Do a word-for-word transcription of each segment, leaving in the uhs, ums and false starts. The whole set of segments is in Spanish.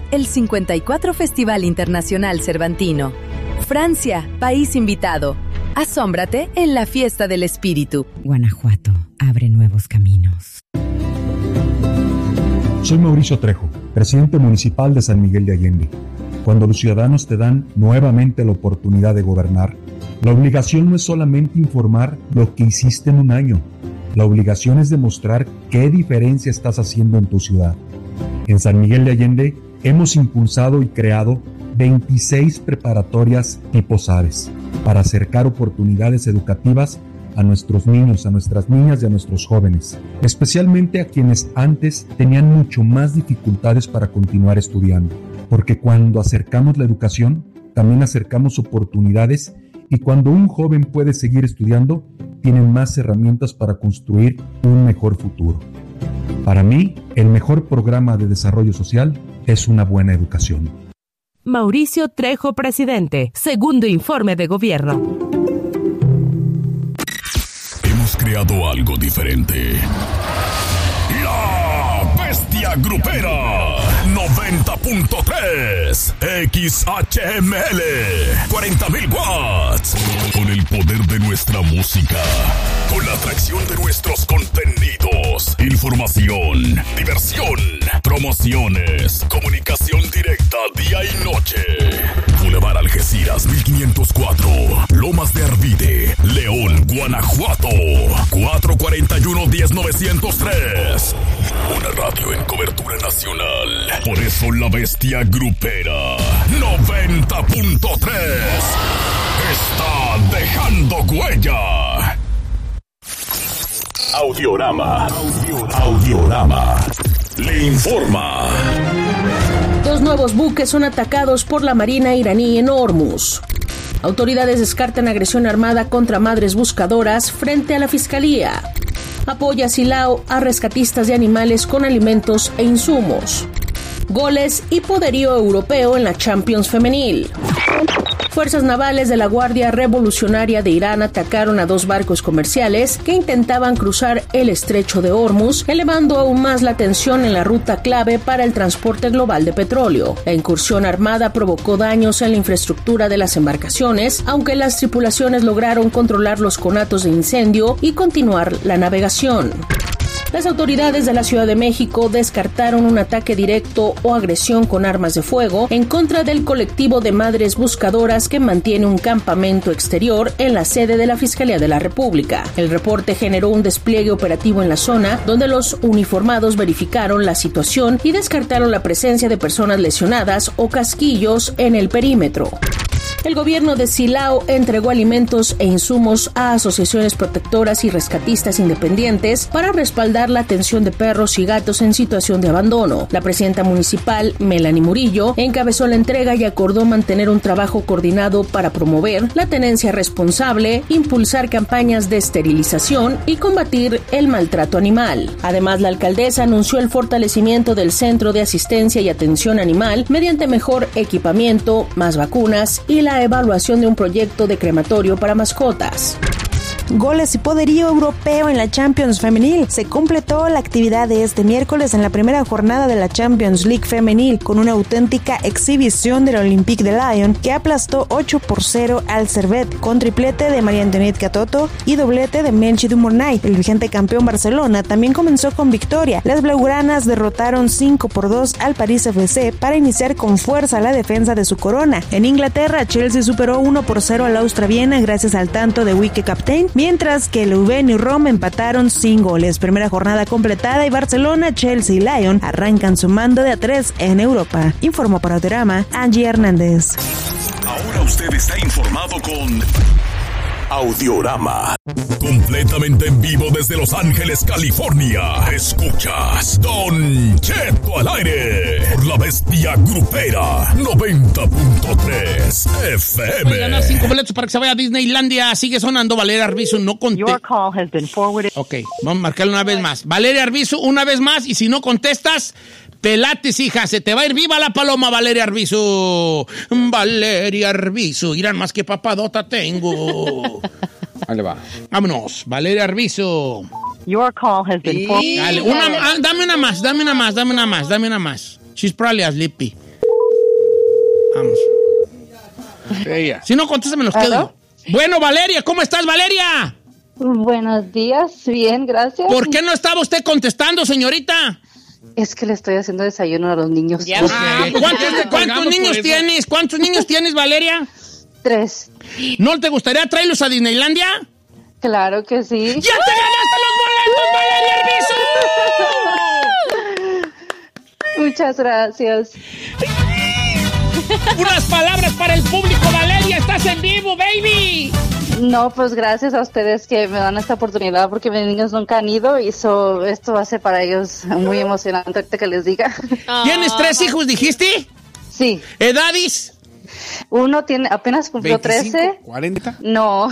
el cincuenta y cuatro Festival Internacional Cervantino. Francia, país invitado. Asómbrate en la fiesta del espíritu. Guanajuato, abre nuevos caminos. Soy Mauricio Trejo, presidente municipal de San Miguel de Allende. Cuando los ciudadanos te dan nuevamente la oportunidad de gobernar, la obligación no es solamente informar lo que hiciste en un año. La obligación es demostrar qué diferencia estás haciendo en tu ciudad. En San Miguel de Allende hemos impulsado y creado veintiséis preparatorias tipo SADES para acercar oportunidades educativas a nuestros niños, a nuestras niñas y a nuestros jóvenes, especialmente a quienes antes tenían mucho más dificultades para continuar estudiando, porque cuando acercamos la educación, también acercamos oportunidades, y cuando un joven puede seguir estudiando, tiene más herramientas para construir un mejor futuro. Para mí, el mejor programa de desarrollo social es una buena educación. Mauricio Trejo, presidente. Segundo informe de gobierno. Hemos creado algo diferente. La Bestia Grupera noventa punto tres X H M L cuarenta mil watts. Con el poder de nuestra música, con la atracción de nuestros contenidos, información, diversión, promociones, comunicación directa día y noche. Boulevard Algeciras mil quinientos cuatro, Lomas de Arvide, León, Guanajuato, cuatro cuatro uno, uno cero nueve cero tres. Una radio en cobertura nacional. Por eso la Bestia Grupera noventa punto tres está dejando huella. Audiorama. Audiorama. Le informa. Dos nuevos buques son atacados por la Marina iraní en Hormuz. Autoridades descartan agresión armada contra madres buscadoras frente a la Fiscalía. Apoya Silao a rescatistas de animales con alimentos e insumos. Goles y poderío europeo en la Champions femenil. Fuerzas navales de la Guardia Revolucionaria de Irán atacaron a dos barcos comerciales que intentaban cruzar el estrecho de Hormuz, elevando aún más la tensión en la ruta clave para el transporte global de petróleo. La incursión armada provocó daños en la infraestructura de las embarcaciones, aunque las tripulaciones lograron controlar los conatos de incendio y continuar la navegación. Las autoridades de la Ciudad de México descartaron un ataque directo o agresión con armas de fuego en contra del colectivo de madres buscadoras que mantiene un campamento exterior en la sede de la Fiscalía de la República. El reporte generó un despliegue operativo en la zona, donde los uniformados verificaron la situación y descartaron la presencia de personas lesionadas o casquillos en el perímetro. El gobierno de Silao entregó alimentos e insumos a asociaciones protectoras y rescatistas independientes para respaldar la atención de perros y gatos en situación de abandono. La presidenta municipal, Melanie Murillo, encabezó la entrega y acordó mantener un trabajo coordinado para promover la tenencia responsable, impulsar campañas de esterilización y combatir el maltrato animal. Además, la alcaldesa anunció el fortalecimiento del Centro de Asistencia y Atención Animal mediante mejor equipamiento, más vacunas y la la evaluación de un proyecto de crematorio para mascotas. Goles y poderío europeo en la Champions femenil. Se completó la actividad de este miércoles en la primera jornada de la Champions League femenil con una auténtica exhibición del Olympique de Lyon, que aplastó ocho por cero al Servette con triplete de María Antoniette Catoto y doblete de Menchi Dumornay. El vigente campeón Barcelona también comenzó con victoria. Las blaugranas derrotaron cinco por dos al París F C para iniciar con fuerza la defensa de su corona. En Inglaterra, Chelsea superó uno por cero al Austria Viena gracias al tanto de Wike Captain, mientras que Leuven y Roma empataron sin goles. Primera jornada completada y Barcelona, Chelsea y Lyon arrancan sumando de a tres en Europa. Informó para Audiorama, Angie Hernández. Ahora usted está informado con Audiorama. Completamente en vivo desde Los Ángeles, California. Escuchas Don Cheto al aire por la Bestia Grupera noventa punto tres F M. Voy a ganar cinco boletos para que se vaya a Disneylandia. Sigue sonando Valeria Arvizu. No contesta. Your call has been forwarded. Ok, vamos a marcarle una vez más. Valeria Arvizu, una vez más. Y si no contestas, pelates, hija. Se te va a ir viva la paloma, Valeria Arvizu. Valeria Arvizu. Irán, más que papadota tengo. Ahí va. Vámonos, Valeria Arvizu. Your call has been forwarded. Dale, una, dame una más, dame una más, dame una más, dame una más. She's probably sleepy. Vamos. Ella. Si no contesta, me los quedo yo. Bueno, Valeria, ¿cómo estás, Valeria? Buenos días, bien, gracias. ¿Por qué no estaba usted contestando, señorita? Es que le estoy haciendo desayuno a los niños. Ya, okay. ¿Cuántos, ¿cuántos niños tienes? ¿Cuántos niños tienes, Valeria? Tres. ¿No te gustaría traerlos a Disneylandia? Claro que sí. ¡Ya te ganaste los boletos, Valeria Arbizu! Muchas gracias. Unas palabras para el público, Valeria. Estás en vivo, baby. No, pues gracias a ustedes que me dan esta oportunidad porque mis niños nunca han ido y so, esto va a ser para ellos muy emocionante ahorita que les diga. ¿Tienes tres hijos, dijiste? Sí. ¿Edades? Uno tiene, apenas cumplió veinticinco, trece. ¿cuarenta? No.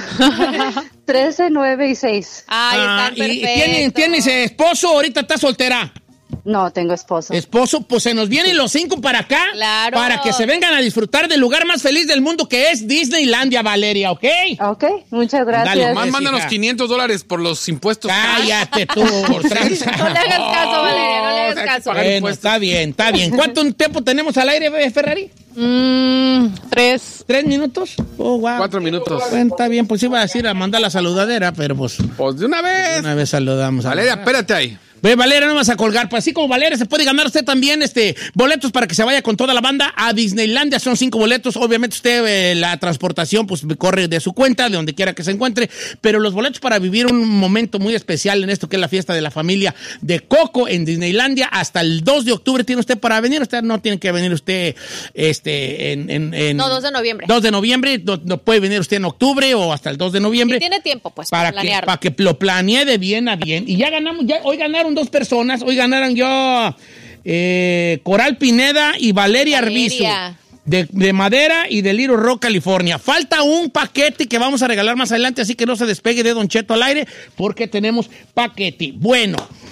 trece, nueve y seis. Ay, están Ah, ¿y perfectos. ¿tienes, ¿Tienes esposo o ahorita estás soltera? No, tengo esposo. Esposo, pues se nos vienen los cinco para acá. Claro. Para que se vengan a disfrutar del lugar más feliz del mundo que es Disneylandia, Valeria, ¿ok? Ok, muchas gracias. Dale, Más Yes, mándanos hija. quinientos dólares por los impuestos. Cállate tú, por tranza. No le hagas caso, Valeria, no le hagas caso. Bueno, está bien, está bien. ¿Cuánto tiempo tenemos al aire, bebé Ferrari? Mm, tres. ¿Tres minutos? Oh, wow. Cuatro minutos. Bueno, está bien, pues iba a decir a mandar la saludadera, pero pues Pues de una vez. una vez saludamos a Valeria, espérate ahí. Ve, Valeria, no vas a colgar. Pues así como Valeria, se puede ganar usted también este boletos para que se vaya con toda la banda a Disneylandia. Son cinco boletos. Obviamente usted, eh, la transportación, pues corre de su cuenta, de donde quiera que se encuentre. Pero los boletos para vivir un momento muy especial en esto que es la fiesta de la familia de Coco en Disneylandia. Hasta el dos de octubre tiene usted para venir. Usted no tiene que venir usted este, en, en, en... No, dos de noviembre. dos de noviembre. No, no puede venir usted en octubre o hasta el dos de noviembre. Y tiene tiempo, pues, para para que, planearlo. para que lo planee de bien a bien. Y ya ganamos, ya hoy ganaron dos personas. Hoy ganaron yo eh, Coral Pineda y Valeria, Valeria. Arbizu. De, de Madera y de Little Rock, California. Falta un paquete que vamos a regalar más adelante, así que no se despegue de Don Cheto al aire, porque tenemos paquete. Bueno,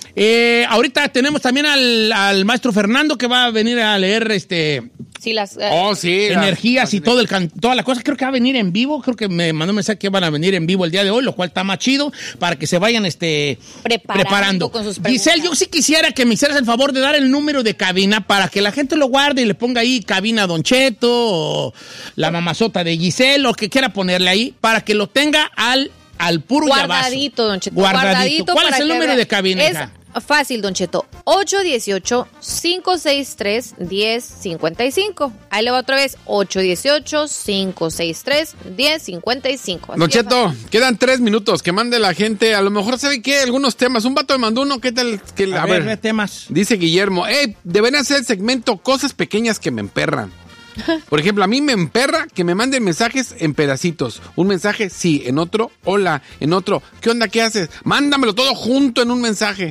eh, ahorita tenemos también al, al maestro Fernando que va a venir a leer este... Sí, las... eh, Oh, sí. energías y todo el can- toda la cosa. Creo que va a venir en vivo. Creo que me mandó un mensaje que van a venir en vivo el día de hoy, lo cual está más chido para que se vayan este, Preparando preparando. con sus preguntas. Giselle, yo sí quisiera que me hicieras el favor de dar el número de cabina para que la gente lo guarde y le ponga ahí cabina Don Cheto o la mamazota de Giselle, lo que quiera ponerle ahí, para que lo tenga al, al puro llavazo. Guardadito, Don Cheto. Guardadito. ¿Cuál para es el que número vea. de cabina, Es hija? fácil, Don Cheto. ocho uno ocho, cinco seis tres, uno cero cinco cinco. Ahí le va otra vez. ocho uno ocho, cinco seis tres, uno cero cinco cinco. Así Don de Cheto, fácil. quedan tres minutos. Que mande la gente. A lo mejor sabe qué, algunos temas. Un vato me mandó uno. ¿Qué tal? Que, A, ver, ve temas. Dice Guillermo, hey, deberían hacer el segmento cosas pequeñas que me emperran. Por ejemplo, a mí me emperra que me manden mensajes en pedacitos. Un mensaje, sí, en otro, hola, en otro, ¿qué onda, qué haces? Mándamelo todo junto en un mensaje.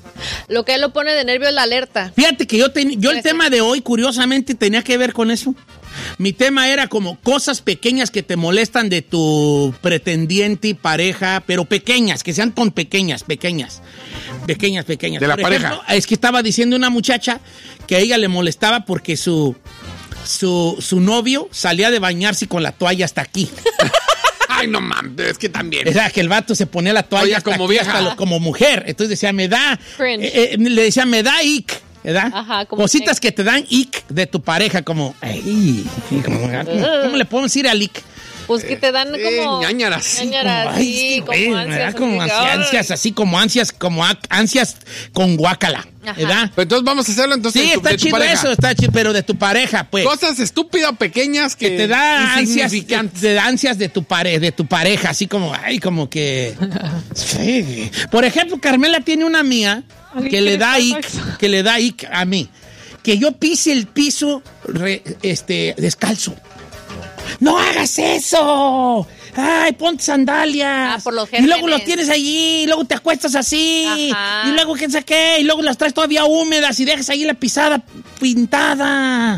Lo que él lo pone de nervio es la alerta. Fíjate que yo, ten- yo el Puede tema ser. de hoy, curiosamente, tenía que ver con eso. Mi tema era como cosas pequeñas que te molestan de tu pretendiente, pareja, pero pequeñas, que sean con pequeñas, pequeñas. Pequeñas, pequeñas. De la Por pareja. ejemplo, es que estaba diciendo una muchacha que a ella le molestaba porque su, su, su novio salía de bañarse con la toalla hasta aquí. Ay, no mames, es que también. Era que el vato se ponía la toalla Oye, hasta como aquí, vieja. hasta lo- como mujer. Entonces decía, me da... Cringe. eh, eh, le decía, me da ick, ¿verdad? Ajá, como cositas ick. que te dan ick de tu pareja, como... Ay, como- ¿cómo le podemos decir al ick? Pues que te dan Eh, como... ñañaras. ñañaras, Ay, sí, güey, como me da ansias. como así que, ansia- ay. ansias, así como ansias, como a- ansias con guácala, Ajá. ¿verdad? Pero entonces vamos a hacerlo entonces Sí, de tu- está de tu chido pareja. eso, está chido, pero de tu pareja, pues. Cosas estúpidas o pequeñas que, que te da ansias, insignificantes. te da ansias de tu pare, de tu pareja, así como, ay, como que... Sí. Por ejemplo, Carmela tiene una mía que le da ick, que le da ick a mí. Que yo pise el piso re- este, descalzo. ¡No hagas eso! ¡Ay, ponte sandalias! Ah, por los y luego gérmenes. los tienes allí, y luego te acuestas así, Ajá. y luego quién sabe qué, y luego las traes todavía húmedas y dejas ahí la pisada pintada.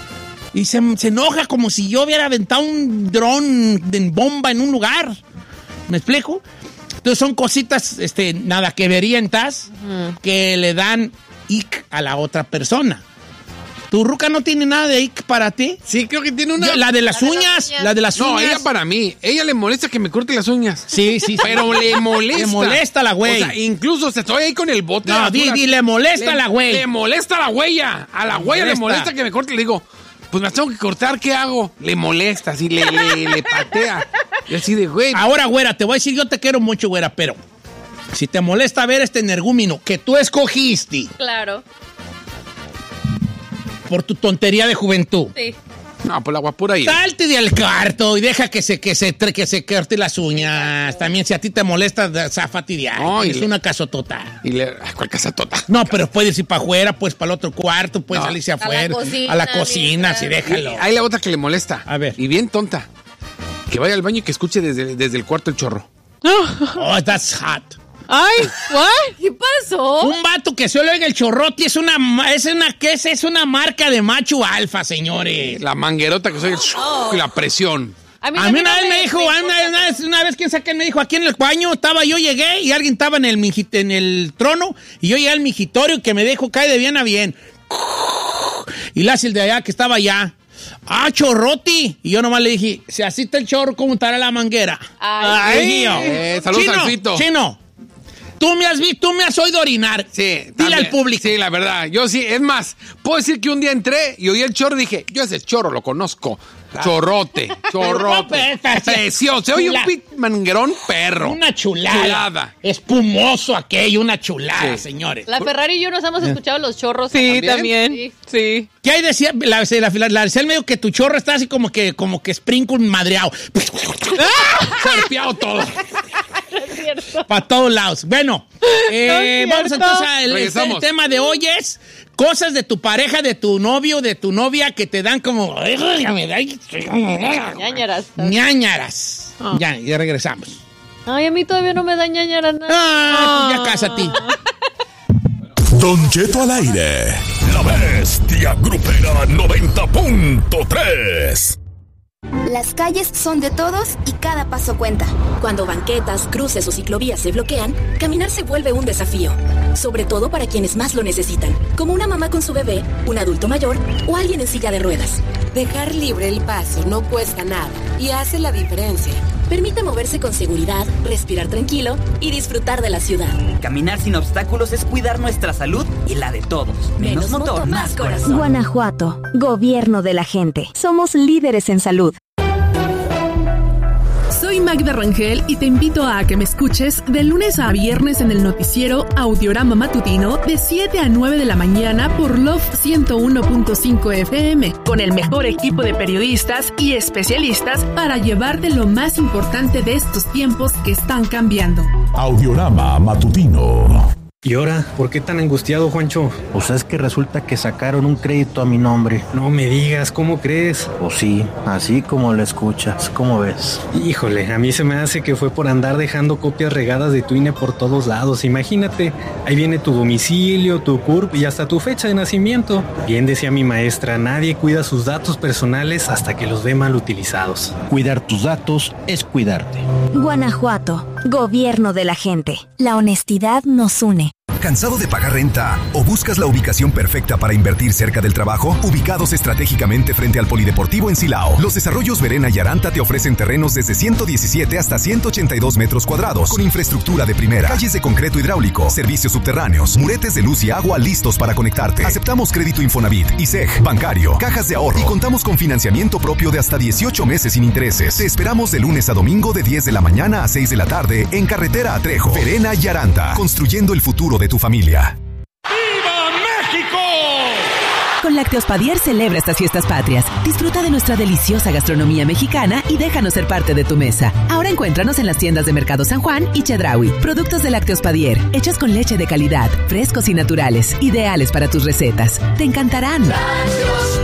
Y se, se enoja como si yo hubiera aventado un dron de bomba en un lugar. ¿Me explico? Entonces son cositas, este, nada que verientas, que le dan ick a la otra persona. ¿Tu ruca no tiene nada de ahí para ti? Sí, creo que tiene una. La de las La de uñas, las uñas. la de las No, uñas. ella para mí. Ella le molesta que me corte las uñas. Sí, sí, sí. Pero le molesta. Le molesta la güey. O sea, incluso se estoy ahí con el bote. No, de di, basura. di, le molesta Le- la güey. Le molesta la huella. A la Le huella le molesta. molesta que me corte. Le digo, pues me las tengo que cortar, ¿qué hago? Le molesta, así le, le, le patea. Y así de, güey. Ahora, güera, te voy a decir, yo te quiero mucho, güera, pero si te molesta ver este energúmeno que tú escogiste Claro. por tu tontería de juventud, Sí. No, pues la guapura ahí. salte del cuarto y deja que se, que se, que se corte las uñas. También, si a ti te molesta, zafate de ahí. No, y es le- una casotota. Y le. Ay, ¿cuál casa tota? No, pero puedes ir para afuera, pues para el otro cuarto, puedes No. salirse A la afuera. cocina, A la cocina, mientras. sí, déjalo. Hay la otra que le molesta. A ver. Y bien tonta. Que vaya al baño y que escuche desde, desde el cuarto el chorro. Oh, that's hot. Ay, ¿what? ¿Qué pasó? Un vato que solo oiga el chorrote es una, ma- es una, ¿qué es? Es una marca de macho alfa, señores. La manguerota que soy el y la presión. A mí, A mí una vez me dijo, una, una vez, una vez, ¿quién sabe qué me dijo? Aquí en el baño estaba, yo llegué y alguien estaba en el, miji- en el trono y yo llegué al migitorio que me dijo, cae de bien a bien. Y la hace el de allá que estaba allá. Ah, chorroti. Y yo nomás le dije, si así está el chorro, ¿cómo estará la manguera? Ay. Ay, yo. Eh, saludos Chino, al Fito. Chino, tú me has visto, tú me has oído orinar. Sí. Dile también. al público. Sí, la verdad. Yo sí, es más, puedo decir que un día entré y oí el chorro y dije, yo ese chorro lo conozco. Chorrote, chorrote. Precioso. Se oye un Chula. pit manguerón perro. Una chulada. Chulada. Espumoso aquello, una chulada, Sí. señores. La Ferrari y yo nos hemos escuchado los chorros. Sí, ¿También? también. Sí. Sí. ¿Qué hay decía? La, la, la, la decía el medio que tu chorro está así como que, como que sprinkle madreado. Serpeado todo. Para todos lados. Bueno, eh, es vamos cierto. entonces al el, Regresamos. tema de hoy es cosas de tu pareja, de tu novio, de tu novia que te dan como... Ñañaras. ñañaras. Ah. Ya, ya regresamos. Ay, a mí todavía no me da ñañaras nada. Ah, pues ya cásate. Don Cheto al aire. La bestia grupera noventa punto tres. Las calles son de todos y cada paso cuenta. Cuando banquetas, cruces o ciclovías se bloquean, caminar se vuelve un desafío. Sobre todo para quienes más lo necesitan, como una mamá con su bebé, un adulto mayor o alguien en silla de ruedas. Dejar libre el paso no cuesta nada y hace la diferencia. Permite moverse con seguridad, respirar tranquilo y disfrutar de la ciudad. Caminar sin obstáculos es cuidar nuestra salud y la de todos. Menos, Menos motor, motor, más corazón. Guanajuato, gobierno de la gente. Somos líderes en salud. Soy Magda Rangel y te invito a que me escuches de lunes a viernes en el noticiero Audiorama Matutino de siete a nueve de la mañana por Love ciento uno punto cinco F M, con el mejor equipo de periodistas y especialistas para llevarte lo más importante de estos tiempos que están cambiando. Audiorama Matutino. ¿Y ahora? ¿Por qué tan angustiado, Juancho? Pues es que resulta que sacaron un crédito a mi nombre. No me digas, ¿cómo crees? Pues sí, así como lo escuchas, ¿cómo ves? Híjole, a mí se me hace que fue por andar dejando copias regadas de tu I N E por todos lados. Imagínate, ahí viene tu domicilio, tu C U R P y hasta tu fecha de nacimiento. Bien decía mi maestra, nadie cuida sus datos personales hasta que los ve mal utilizados. Cuidar tus datos es cuidarte. Guanajuato, gobierno de la gente. La honestidad nos une. ¿Cansado de pagar renta o buscas la ubicación perfecta para invertir cerca del trabajo? Ubicados estratégicamente frente al Polideportivo en Silao, los desarrollos Verena y Aranta te ofrecen terrenos desde ciento diecisiete hasta ciento ochenta y dos metros cuadrados, con infraestructura de primera, calles de concreto hidráulico, servicios subterráneos, muretes de luz y agua listos para conectarte. Aceptamos crédito Infonavit, I S E G, bancario, cajas de ahorro y contamos con financiamiento propio de hasta dieciocho meses sin intereses. Te esperamos de lunes a domingo de diez de la mañana a seis de la tarde en Carretera a Trejo. Verena y Aranta, construyendo el futuro de tu familia. ¡Viva México! Con Lácteos Padier celebra estas fiestas patrias. Disfruta de nuestra deliciosa gastronomía mexicana y déjanos ser parte de tu mesa. Ahora encuéntranos en las tiendas de Mercado San Juan y Chedraui. Productos de Lácteos Padier, hechos con leche de calidad, frescos y naturales, ideales para tus recetas. Te encantarán. Lácteos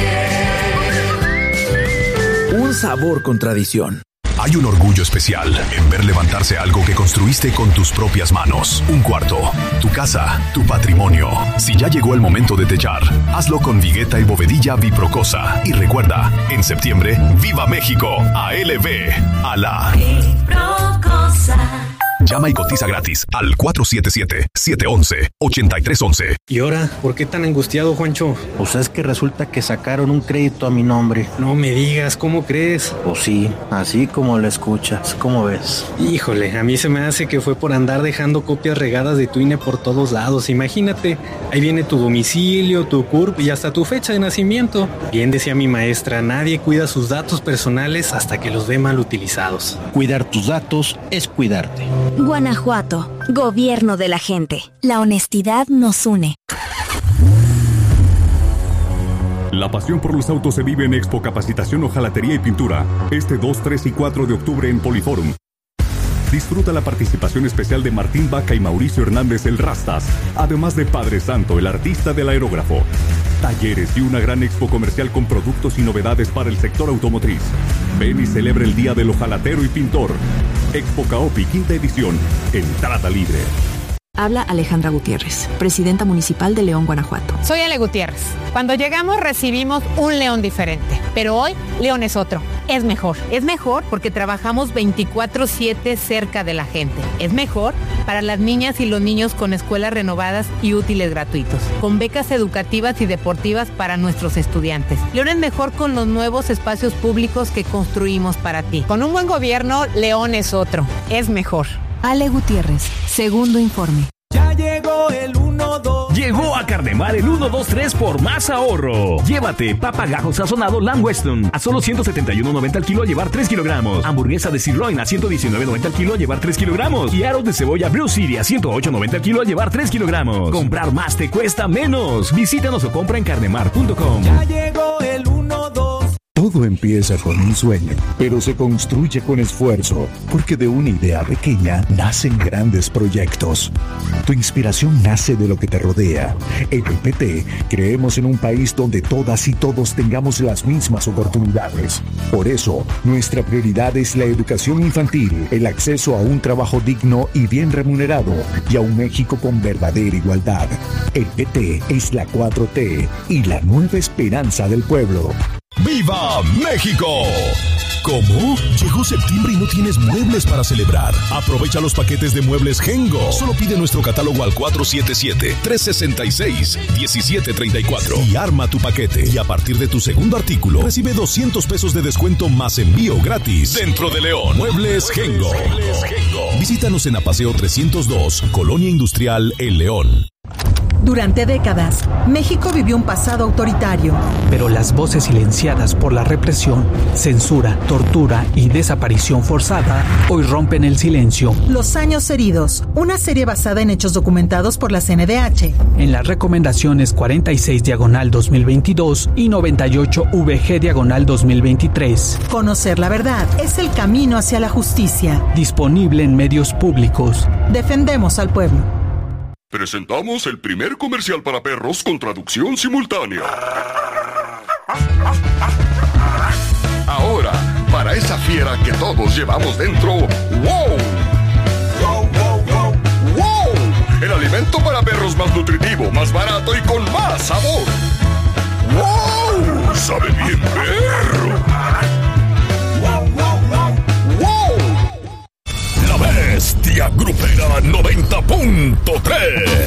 Padier. Un sabor con tradición. Hay un orgullo especial en ver levantarse algo que construiste con tus propias manos. Un cuarto, tu casa, tu patrimonio. Si ya llegó el momento de techar, hazlo con Vigueta y Bovedilla Biprocosa. Y recuerda, en septiembre, ¡Viva México! A L B, a la Biprocosa. Llama y cotiza gratis al cuatro siete siete, siete uno uno, ocho tres uno uno. ¿Y ahora? ¿Por qué tan angustiado, Juancho? Pues es que resulta que sacaron un crédito a mi nombre. No me digas, ¿cómo crees? Pues sí, así como lo escuchas. ¿Cómo ves? Híjole, a mí se me hace que fue por andar dejando copias regadas de tu I N E por todos lados. Imagínate, ahí viene tu domicilio, tu C U R P y hasta tu fecha de nacimiento. Bien decía mi maestra, nadie cuida sus datos personales hasta que los ve mal utilizados. Cuidar tus datos es cuidarte. Guanajuato, gobierno de la gente. La honestidad nos une. La pasión por los autos se vive en Expo Capacitación Hojalatería y Pintura, este dos, tres y cuatro de octubre en Poliforum. Disfruta la participación especial de Martín Vaca y Mauricio Hernández el Rastas, además de Padre Santo, el artista del aerógrafo. Talleres y una gran expo comercial con productos y novedades para el sector automotriz. Ven y celebra el Día del Hojalatero y Pintor. Expo Caopi, quinta edición. Entrada libre. Habla Alejandra Gutiérrez, presidenta municipal de León, Guanajuato. Soy Ale Gutiérrez. Cuando llegamos recibimos un León diferente, pero hoy León es otro. Es mejor. Es mejor porque trabajamos veinticuatro siete cerca de la gente. Es mejor para las niñas y los niños con escuelas renovadas y útiles gratuitos, con becas educativas y deportivas para nuestros estudiantes. León es mejor con los nuevos espacios públicos que construimos para ti. Con un buen gobierno, León es otro. Es mejor. Ale Gutiérrez, segundo informe. Ya llegó el uno dos. Llegó a Carnemar el uno dos tres por más ahorro. Llévate papa gajo sazonado Lamb Weston a solo ciento setenta y uno noventa al kilo a llevar tres kilogramos. Hamburguesa de sirloin a ciento diecinueve noventa al kilo a llevar tres kilogramos. Y aros de cebolla Blue City a ciento ocho noventa al kilo a llevar tres kilogramos. Comprar más te cuesta menos. Visítanos o compra en carnemar punto com. Ya llegó el uno dos. Todo empieza con un sueño, pero se construye con esfuerzo, porque de una idea pequeña nacen grandes proyectos. Tu inspiración nace de lo que te rodea. En el P T creemos en un país donde todas y todos tengamos las mismas oportunidades. Por eso, nuestra prioridad es la educación infantil, el acceso a un trabajo digno y bien remunerado, y a un México con verdadera igualdad. El P T es la cuatro T y la nueva esperanza del pueblo. ¡Viva México! ¿Cómo? Llegó septiembre y no tienes muebles para celebrar. Aprovecha los paquetes de muebles Gengo. Solo pide nuestro catálogo al cuatro siete siete, tres seis seis, uno siete tres cuatro y arma tu paquete. Y a partir de tu segundo artículo, recibe doscientos pesos de descuento más envío gratis. Dentro de León, Muebles Gengo. Visítanos en Apaseo trescientos dos, Colonia Industrial, en León. Durante décadas, México vivió un pasado autoritario. Pero las voces silenciadas por la represión, censura, tortura y desaparición forzada hoy rompen el silencio. Los años heridos, una serie basada en hechos documentados por la C N D H. En las recomendaciones cuarenta y seis diagonal dos mil veintidós y noventa y ocho V G diagonal dos mil veintitrés. Conocer la verdad es el camino hacia la justicia. Disponible en medios públicos. Defendemos al pueblo. Presentamos el primer comercial para perros con traducción simultánea. Ahora, para esa fiera que todos llevamos dentro, ¡wow! ¡Wow, wow, wow! ¡Wow! El alimento para perros más nutritivo, más barato y con más sabor. ¡Wow! ¡Sabe bien perro! ¡Wow, wow, wow! ¡Wow! La Bestia Grupera noventa punto tres.